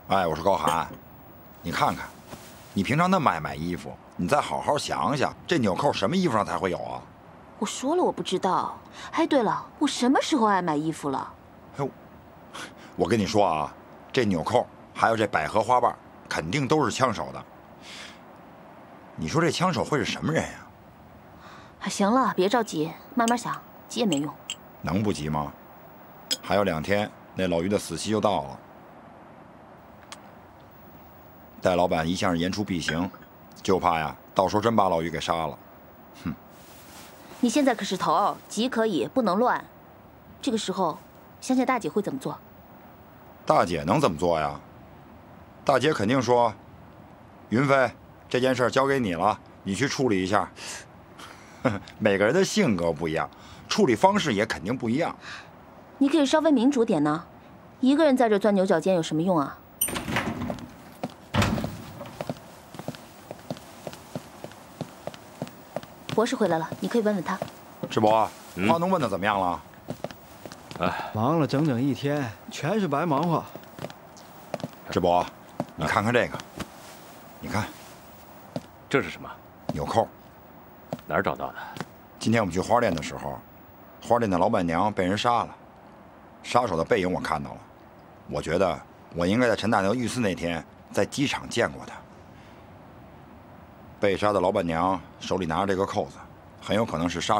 哎，我说高寒，你看看，你平常那么爱买衣服，你再好好想想，这纽扣什么衣服上才会有啊？ 我说了我不知道。哎，对了，我什么时候爱买衣服了？ 哎呦，我跟你说啊，这纽扣还有这百合花瓣，肯定都是枪手的。你说这枪手会是什么人呀？ 行了，别着急，慢慢想，急也没用。 能不急吗？还有2天，那老于的死期就到了。戴老板一向是言出必行，就怕呀，到时候真把老于给杀了。哼！ 你现在可是头，急可以，不能乱。这个时候，想想大姐会怎么做？ 大姐能怎么做呀？大姐肯定说：“云飞，这件事交给你了，你去处理一下。”每个人的性格不一样，处理方式也肯定不一样。 你可以稍微民主点呢，一个人在这钻牛角尖有什么用啊？博士回来了，你可以问问他。 志博，华农问的怎么样了？ 忙了整整1天，全是白忙活。 志博，你看看这个，你看， 这是什么？ 纽扣。 哪儿找到的？ 今天我们去花店的时候，花店的老板娘被人杀了，杀手的背影我看到了。我觉得我应该在陈大牛遇刺那天在机场见过他。被杀的老板娘手里拿着这个扣子，很有可能是杀